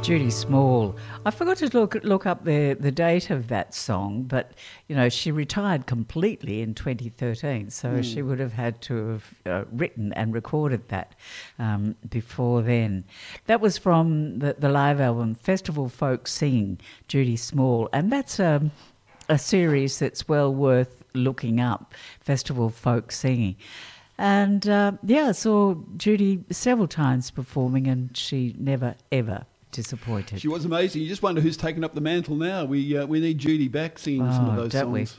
Judy Small. I forgot to look up the date of that song, but, you know, she retired completely in 2013, so she would have had to have written and recorded that before then. That was from the live album Festival Folk Singing, Judy Small, and that's a series that's well worth looking up, Festival Folk Singing. And, I saw Judy several times performing, and she never, ever disappointed. She was amazing. You just wonder who's taken up the mantle now. We need Judy back singing some of those songs.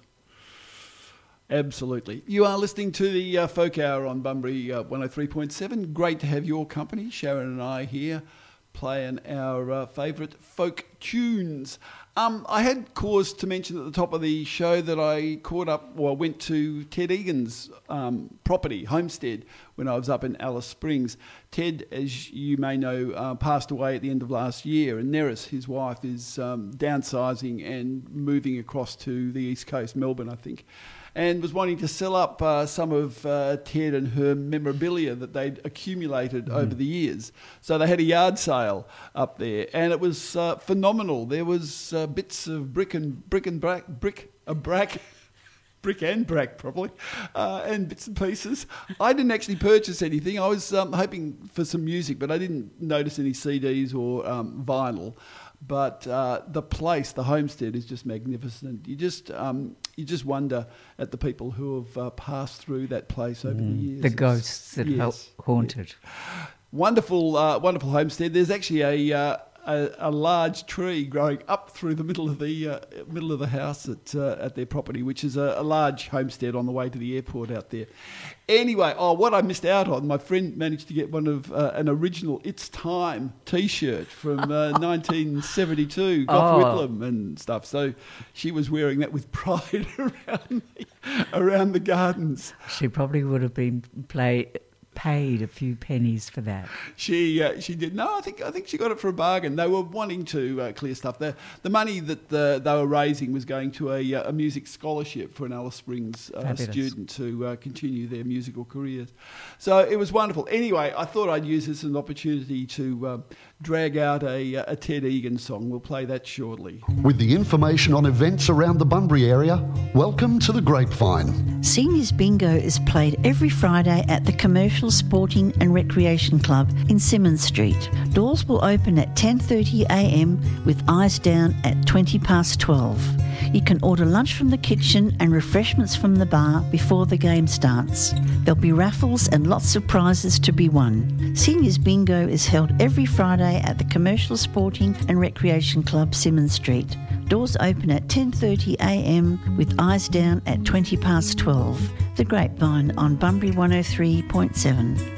Absolutely. You are listening to the Folk Hour on Bunbury 103.7. Great to have your company. Sharon and I here playing our favourite folk tunes. I had cause to mention at the top of the show that I went to Ted Egan's property, homestead, when I was up in Alice Springs. Ted, as you may know, passed away at the end of last year, and Neris, his wife, is downsizing and moving across to the East Coast, Melbourne, I think, and was wanting to sell up some of Ted and her memorabilia that they'd accumulated over the years. So they had a yard sale up there, and it was phenomenal. There was bits of brick and brack probably, and bits and pieces. I didn't actually purchase anything. I was hoping for some music, but I didn't notice any CDs or vinyl. But the place, the homestead, is just magnificent. You just wonder at the people who have passed through that place over the years. The ghosts that haunted. Yeah. Wonderful homestead. There's actually a large tree growing up through the middle of the house at their property, which is a large homestead on the way to the airport out there. Anyway, what I missed out on, my friend managed to get one of an original It's Time T-shirt from 1972, Gough Whitlam and stuff. So she was wearing that with pride around the gardens. She probably would have been paid a few pennies for that. She did. No, I think she got it for a bargain. They were wanting to clear stuff. The money that they were raising was going to a music scholarship for an Alice Springs student to continue their musical careers. So it was wonderful. Anyway, I thought I'd use this as an opportunity to drag out a Ted Egan song. We'll play that shortly. With the information on events around the Bunbury area, welcome to the Grapevine. Seniors Bingo is played every Friday at the Commercial Sporting and Recreation Club in Symonds Street. Doors will open at 10:30am with eyes down at 12:20. You can order lunch from the kitchen and refreshments from the bar before the game starts. There'll be raffles and lots of prizes to be won. Seniors Bingo is held every Friday at the Commercial Sporting and Recreation Club, Symonds Street. Doors open at 10:30am with eyes down at 12:20. The Grapevine on Bunbury 103.7.